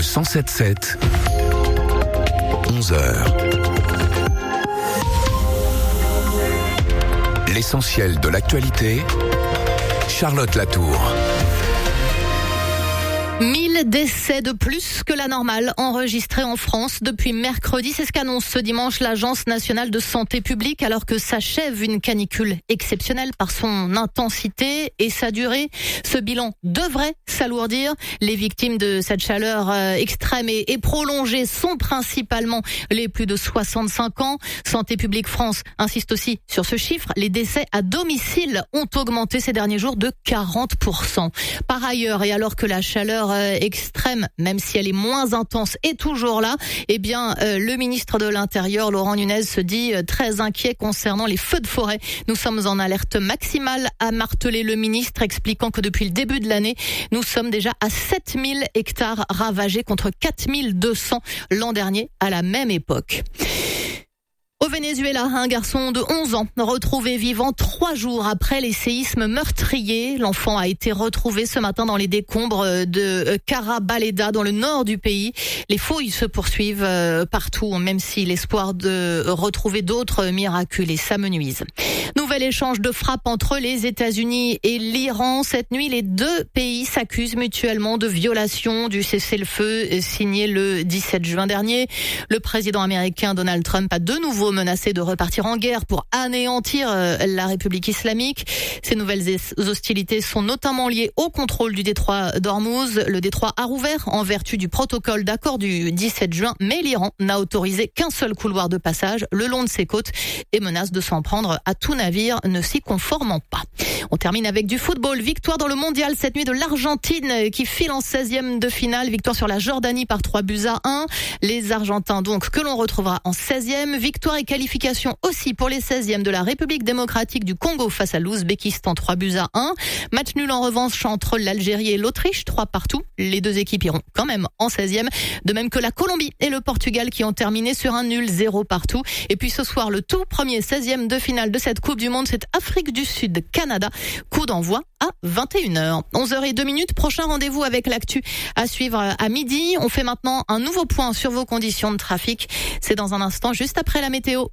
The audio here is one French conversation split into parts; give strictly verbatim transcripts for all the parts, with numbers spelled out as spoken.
cent sept sept, onze heures. L'essentiel de l'actualité, Charlotte Latour. mille décès de plus que la normale enregistrés en France depuis mercredi. C'est ce qu'annonce ce dimanche l'Agence nationale de santé publique alors que s'achève une canicule exceptionnelle par son intensité et sa durée. Ce bilan devrait s'alourdir. Les victimes de cette chaleur extrême et prolongée sont principalement les plus de soixante-cinq ans. Santé publique France insiste aussi sur ce chiffre. Les décès à domicile ont augmenté ces derniers jours de quarante pour cent. Par ailleurs, et alors que la chaleur extrême, même si elle est moins intense, est toujours là, eh bien, euh, le ministre de l'Intérieur, Laurent Nunez, se dit euh, très inquiet concernant les feux de forêt. Nous sommes en alerte maximale, a martelé le ministre, expliquant que depuis le début de l'année, nous sommes déjà à sept mille hectares ravagés contre quatre mille deux cents l'an dernier à la même époque. Au Venezuela, un garçon de onze ans retrouvé vivant trois jours après les séismes meurtriers. L'enfant a été retrouvé ce matin dans les décombres de Carabaleda, dans le nord du pays. Les fouilles se poursuivent partout, même si l'espoir de retrouver d'autres miraculés s'amenuise. Nouvel échange de frappes entre les États-Unis et l'Iran. Cette nuit, les deux pays s'accusent mutuellement de violation du cessez-le-feu signé le dix-sept juin dernier. Le président américain Donald Trump a de nouveau menacé de repartir en guerre pour anéantir la République islamique. Ces nouvelles hostilités sont notamment liées au contrôle du détroit d'Ormuz. Le détroit a rouvert en vertu du protocole d'accord du dix-sept juin, mais l'Iran n'a autorisé qu'un seul couloir de passage le long de ses côtes et menace de s'en prendre à tout navire ne s'y conformant pas. On termine avec du football. Victoire dans le mondial cette nuit de l'Argentine qui file en seizième de finale. Victoire sur la Jordanie par trois buts à un. Les Argentins donc que l'on retrouvera en seizième. Victoire et qualification aussi pour les seizièmes de la République démocratique du Congo face à l'Ouzbékistan, trois buts à un. Match nul en revanche entre l'Algérie et l'Autriche, trois partout. Les deux équipes iront quand même en seizième. De même que la Colombie et le Portugal qui ont terminé sur un nul zéro partout. Et puis ce soir, le tout premier seizième de finale de cette Coupe du Monde, c'est Afrique du Sud, Canada. Coup d'envoi à vingt et une heures. onze heures zéro deux. Prochain rendez-vous avec l'actu à suivre à midi. On fait maintenant un nouveau point sur vos conditions de trafic. C'est dans un instant, juste après la météo.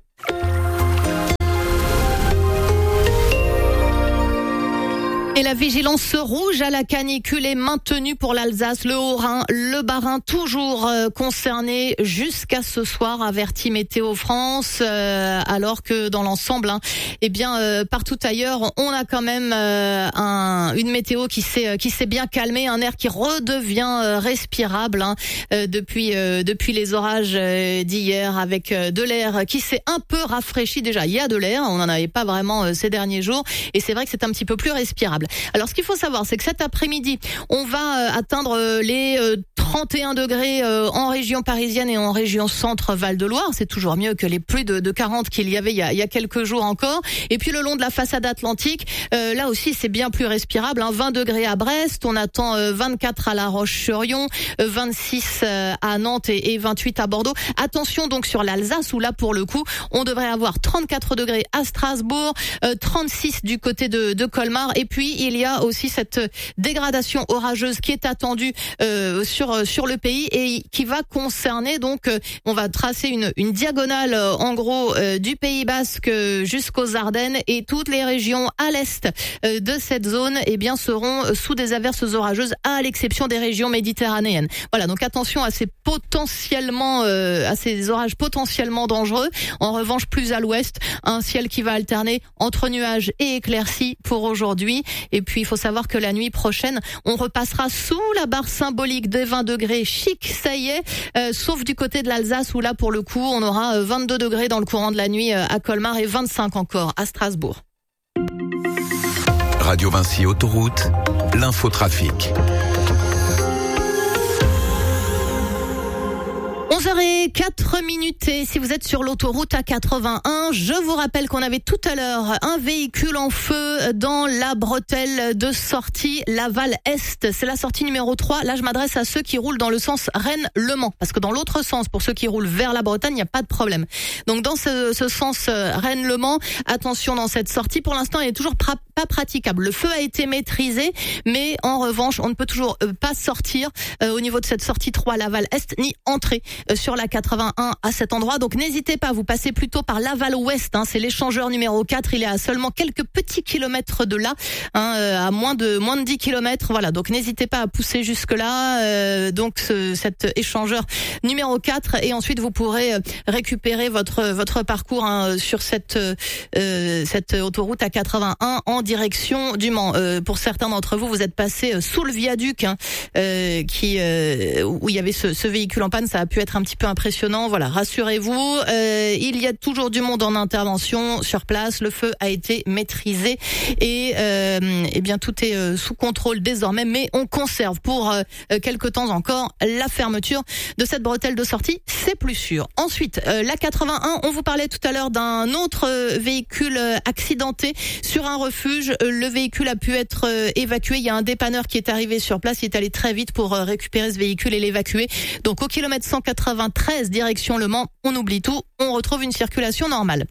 Et la vigilance rouge à la canicule est maintenue pour l'Alsace, le Haut-Rhin, le Bas-Rhin, toujours euh, concernés jusqu'à ce soir, avertit Météo France, euh, alors que dans l'ensemble, hein, eh bien euh, partout ailleurs, on a quand même euh, un, une météo qui s'est qui s'est bien calmée, un air qui redevient euh, respirable hein, euh, depuis euh, depuis les orages euh, d'hier, avec euh, de l'air qui s'est un peu rafraîchi déjà. Il y a de l'air, on n'en avait pas vraiment euh, ces derniers jours, et c'est vrai que c'est un petit peu plus respirable. Alors ce qu'il faut savoir, c'est que cet après-midi, on va euh, atteindre euh, les euh, trente et un degrés euh, en région parisienne et en région centre Val-de-Loire. C'est toujours mieux que les plus de, de quarante qu'il y avait il y, a, il y a quelques jours encore. Et puis le long de la façade atlantique, euh, là aussi c'est bien plus respirable. Hein. vingt degrés à Brest, on attend euh, vingt-quatre à La Roche-sur-Yon, euh, vingt-six euh, à Nantes et, et vingt-huit à Bordeaux. Attention donc sur l'Alsace où là pour le coup, on devrait avoir trente-quatre degrés à Strasbourg, euh, trente-six du côté de, de Colmar. Et puis il y a aussi cette dégradation orageuse qui est attendue euh, sur sur le pays et qui va concerner donc euh, on va tracer une une diagonale euh, en gros euh, du Pays Basque jusqu'aux Ardennes, et toutes les régions à l'est euh, de cette zone eh bien seront sous des averses orageuses à l'exception des régions méditerranéennes. Voilà, donc attention à ces potentiellement euh, à ces orages potentiellement dangereux. En revanche, plus à l'ouest, un ciel qui va alterner entre nuages et éclaircies pour aujourd'hui. Et puis il faut savoir que la nuit prochaine, on repassera sous la barre symbolique des vingt degrés chic, ça y est, euh, sauf du côté de l'Alsace où là pour le coup, on aura vingt-deux degrés dans le courant de la nuit à Colmar et vingt-cinq encore à Strasbourg. Radio Vinci Autoroute, l'infotrafic. onze heures heures quatre minutes et si vous êtes sur l'autoroute A quatre-vingt-un, je vous rappelle qu'on avait tout à l'heure un véhicule en feu dans la bretelle de sortie Laval-Est. C'est la sortie numéro trois. Là, je m'adresse à ceux qui roulent dans le sens Rennes-Le Mans. Parce que dans l'autre sens, pour ceux qui roulent vers la Bretagne, il n'y a pas de problème. Donc dans ce, ce sens Rennes-Le Mans, attention dans cette sortie. Pour l'instant, elle est toujours pra- pas praticable. Le feu a été maîtrisé, mais en revanche, on ne peut toujours euh, pas sortir euh, au niveau de cette sortie trois Laval-Est, ni entrer euh, sur la quatre-vingt-un à cet endroit. Donc n'hésitez pas, vous passez plutôt par Laval-Ouest. Hein, c'est l'échangeur numéro quatre. Il est à seulement quelques petits kilomètres de là, hein, euh, à moins de moins de dix kilomètres. Voilà. Donc n'hésitez pas à pousser jusque là. Euh, donc ce, cet échangeur numéro quatre, et ensuite vous pourrez récupérer votre votre parcours hein, sur cette euh, cette autoroute A quatre-vingt-un en direction du Mans. Euh, pour certains d'entre vous, vous êtes passé sous le viaduc hein, euh, qui euh, où il y avait ce, ce véhicule en panne. Ça a pu être un petit peu impressionnant. Voilà, rassurez-vous, euh, il y a toujours du monde en intervention sur place. Le feu a été maîtrisé et euh, eh bien tout est euh, sous contrôle désormais. Mais on conserve pour euh, quelques temps encore la fermeture de cette bretelle de sortie. C'est plus sûr. Ensuite, euh, la quatre-vingt-un. On vous parlait tout à l'heure d'un autre euh, véhicule euh, accidenté sur un refuge. Euh, le véhicule a pu être euh, évacué. Il y a un dépanneur qui est arrivé sur place. Il est allé très vite pour euh, récupérer ce véhicule et l'évacuer. Donc au kilomètre cent quatre-vingt-treize direction Le Mans, on oublie tout. On retrouve une circulation normale.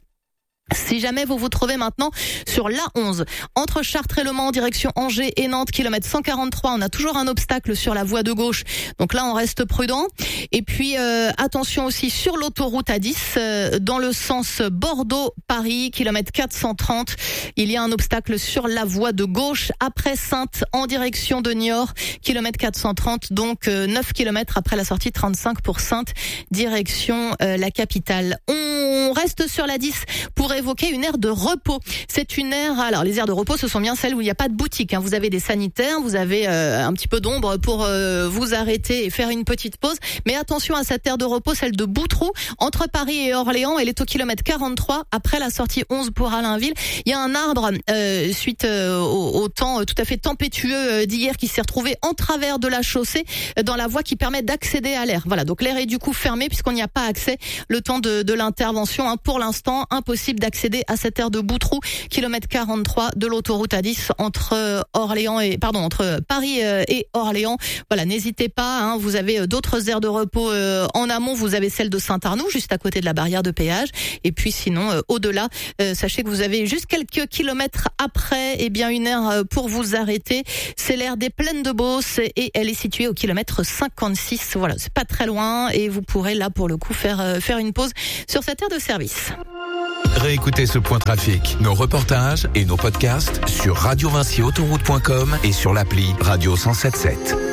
Si jamais vous vous trouvez maintenant sur l'A onze, entre Chartres et Le Mans en direction Angers et Nantes, kilomètre cent quarante-trois, on a toujours un obstacle sur la voie de gauche. Donc là, on reste prudent. Et puis, euh, attention aussi sur l'autoroute A dix, euh, dans le sens Bordeaux-Paris, kilomètre quatre cent trente. Il y a un obstacle sur la voie de gauche après Saintes en direction de Niort, kilomètre quatre cent trente. Donc, euh, neuf kilomètres après la sortie trente-cinq pour Saintes, direction euh, la capitale. On reste sur l'A dix pour évoquer une aire de repos. C'est une aire, alors les aires de repos, ce sont bien celles où il n'y a pas de boutique. Hein. Vous avez des sanitaires, vous avez euh, un petit peu d'ombre pour euh, vous arrêter et faire une petite pause. Mais attention à cette aire de repos, celle de Boutroux, entre Paris et Orléans. Elle est au kilomètre quarante-trois, après la sortie onze pour Allainville. Il y a un arbre, euh, suite euh, au, au temps tout à fait tempétueux d'hier, qui s'est retrouvé en travers de la chaussée, dans la voie qui permet d'accéder à l'air. Voilà, donc l'air est du coup fermé puisqu'on n'y a pas accès le temps de, de l'intervention. Hein. Pour l'instant, impossible d'accéder à cette aire de Boutroux, kilomètre quarante-trois de l'autoroute A dix entre Orléans et pardon entre Paris et Orléans. Voilà, n'hésitez pas. Hein, vous avez d'autres aires de repos euh, en amont. Vous avez celle de Saint-Arnoux, juste à côté de la barrière de péage. Et puis sinon, euh, au-delà, euh, sachez que vous avez juste quelques kilomètres après, eh bien une aire pour vous arrêter. C'est l'aire des Plaines de Beauce et elle est située au kilomètre cinquante-six. Voilà, c'est pas très loin et vous pourrez là pour le coup faire euh, faire une pause sur cette aire de service. Réécoutez ce point trafic, nos reportages et nos podcasts sur radio vinci autoroute point com et sur l'appli Radio cent soixante-sept.